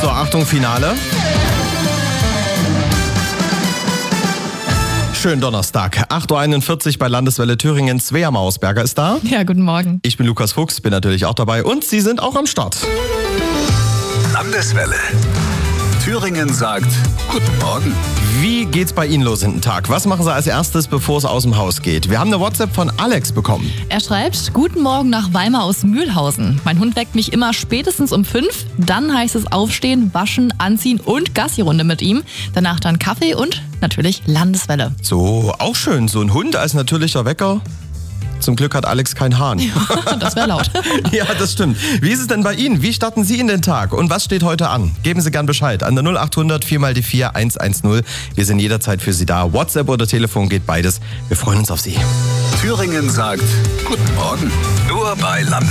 So, Achtung, Finale. Schönen Donnerstag, 8.41 Uhr bei Landeswelle Thüringen. Svea Mausberger ist da. Ja, guten Morgen. Ich bin Lukas Fuchs, bin natürlich auch dabei und Sie sind auch am Start. Landeswelle. Thüringen sagt Guten Morgen. Wie geht's bei Ihnen los in den Tag? Was machen Sie als erstes, bevor es aus dem Haus geht? Wir haben eine WhatsApp von Alex bekommen. Er schreibt, guten Morgen nach Weimar aus Mühlhausen. Mein Hund weckt mich immer spätestens um 5. Dann heißt es aufstehen, waschen, anziehen und Gassi-Runde mit ihm. Danach dann Kaffee und natürlich Landeswelle. So, auch schön. So ein Hund als natürlicher Wecker. Zum Glück hat Alex keinen Hahn. Das wäre laut. Ja, das stimmt. Wie ist es denn bei Ihnen? Wie starten Sie in den Tag? Und was steht heute an? Geben Sie gern Bescheid an der 0800 4x4 110. Wir sind jederzeit für Sie da. WhatsApp oder Telefon geht beides. Wir freuen uns auf Sie. Thüringen sagt Guten Morgen. Nur bei Landeswelle.